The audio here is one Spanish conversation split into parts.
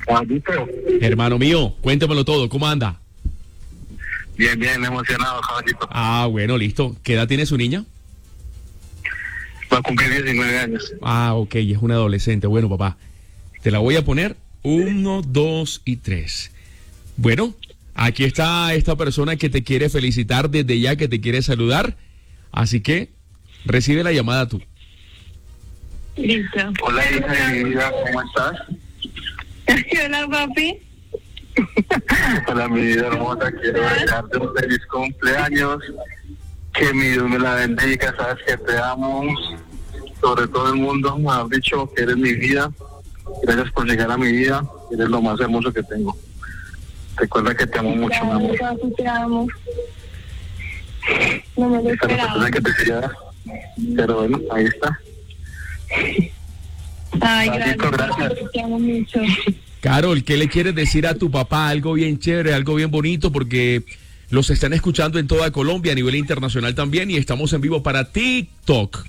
Caballito. Hermano mío, cuéntamelo todo, ¿cómo anda? Bien, bien, emocionado, caballito. Ah, bueno, listo. ¿Qué edad tiene su niña? Va a cumplir 19 años. Ah, ok, es una adolescente. Bueno, papá, te la voy a poner 1, 2 y 3. Bueno, aquí está esta persona que te quiere felicitar desde ya, que te quiere saludar. Así que recibe la llamada tú. Listo. Hola, hija de mi vida, ¿cómo estás? Hola, papi. Hola, mi vida hermosa, quiero desearte un feliz cumpleaños. Que mi Dios me la bendiga, sabes que te amo. Sobre todo el mundo, me has dicho que eres mi vida. Gracias por llegar a mi vida, eres lo más hermoso que tengo. Recuerda que te amo mucho, mi amor. Papi, te amo. No me lo Esta es la esperaba. persona que te quería, pero bueno, ahí está. Ay, Papito, gracias. gracias. Te amo mucho. Carol, ¿qué le quieres decir a tu papá? Algo bien chévere, algo bien bonito, porque los están escuchando en toda Colombia, a nivel internacional también, y estamos en vivo para TikTok.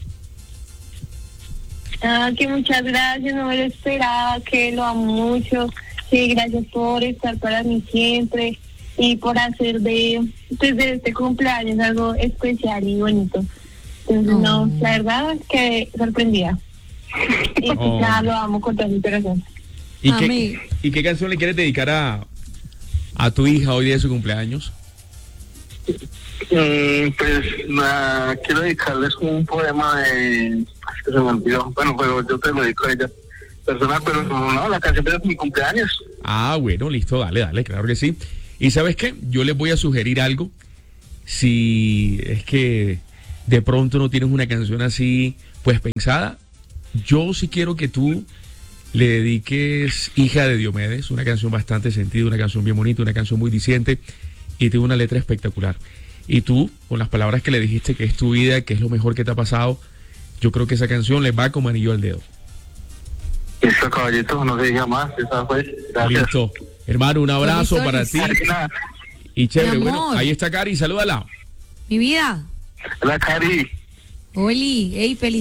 Que muchas gracias, no me lo esperaba, que lo amo mucho. Sí, gracias por estar para mí siempre y por hacer de este cumpleaños algo especial y bonito. Entonces, no, la verdad es que sorprendida. Y ya lo amo con todo mi corazón. ¿Y qué canción le quieres dedicar a tu hija hoy día de su cumpleaños? Pues nada, quiero dedicarles un poema de... que se me olvidó. Bueno, pero yo te lo dedico a ella personal, pero no, la canción es mi cumpleaños. Ah, bueno, listo, dale, claro que sí. ¿Y sabes qué? Yo les voy a sugerir algo. Si es que de pronto no tienes una canción así, pues pensada, yo sí quiero que tú le dediques Hija de Diomedes, una canción bastante sentida, una canción bien bonita, una canción muy diciente y tiene una letra espectacular. Y tú, con las palabras que le dijiste que es tu vida, que es lo mejor que te ha pasado, yo creo que esa canción le va como anillo al dedo. Listo, caballito, no se diga más, esa fue. Gracias. Listo. Hermano, un abrazo para ti. Karina. Y chévere, Mi bueno, amor. ahí está Cari, salúdala. Mi vida. Hola, Cari. Oli, hey, feliz.